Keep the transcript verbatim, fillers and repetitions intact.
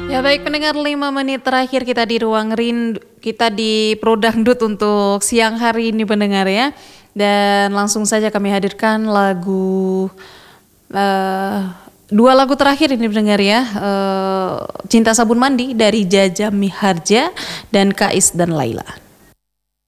Ya baik pendengar, lima menit terakhir kita di Ruang Rindu, kita di Pro Dangdut untuk siang hari ini pendengar ya. Dan langsung saja kami hadirkan lagu, uh, dua lagu terakhir ini pendengar ya. Uh, Cinta Sabun Mandi dari Jaja Miharja dan Kais dan Laila.